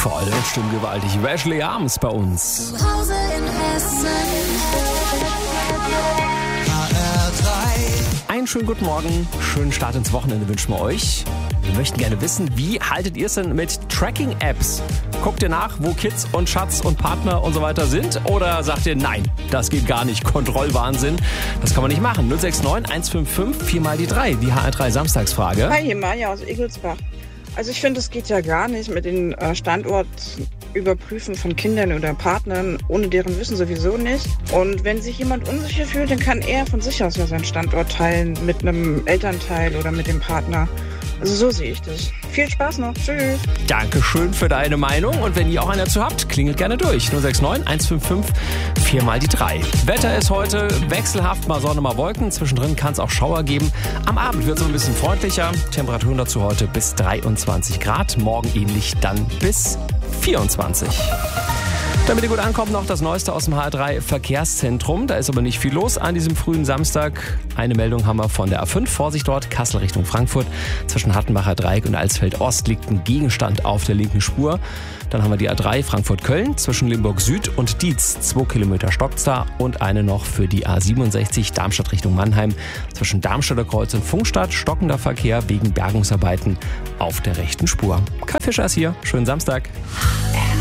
Voll und stimmgewaltig. Ashley Arms bei uns. Zu Hause in Hessen. Einen schönen guten Morgen, schönen Start ins Wochenende wünschen wir euch. Wir möchten gerne wissen, wie haltet ihr es denn mit Tracking-Apps? Guckt ihr nach, wo Kids und Schatz und Partner und so weiter sind? Oder sagt ihr, nein, das geht gar nicht, Kontrollwahnsinn, das kann man nicht machen. 069 155 4 mal die 3, die HR3 Samstagsfrage. Hi, hier Maja aus Egelsbach. Also ich finde, es geht ja gar nicht mit den Standortüberprüfen von Kindern oder Partnern, ohne deren Wissen sowieso nicht. Und wenn sich jemand unsicher fühlt, dann kann er von sich aus ja seinen Standort teilen mit einem Elternteil oder mit dem Partner. Also so sehe ich das. Viel Spaß noch. Tschüss. Dankeschön für deine Meinung. Und wenn ihr auch eine dazu habt, klingelt gerne durch. 069 155 4 mal die 3. Wetter ist heute wechselhaft, mal Sonne, mal Wolken. Zwischendrin kann es auch Schauer geben. Am Abend wird es ein bisschen freundlicher. Temperaturen dazu heute bis 23 Grad. Morgen ähnlich dann bis 24. Damit ihr gut ankommt, noch das Neueste aus dem HR3 Verkehrszentrum. Da ist aber nicht viel los an diesem frühen Samstag. Eine Meldung haben wir von der A5. Vorsicht dort, Kassel Richtung Frankfurt. Zwischen Hattenbacher Dreieck und Alsfeld Ost liegt ein Gegenstand auf der linken Spur. Dann haben wir die A3 Frankfurt-Köln zwischen Limburg Süd und Dietz. 2 Kilometer stockt's da. Und eine noch für die A67 Darmstadt Richtung Mannheim. Zwischen Darmstädter Kreuz und Funkstadt stockender Verkehr wegen Bergungsarbeiten auf der rechten Spur. Kai Fischer ist hier. Schönen Samstag.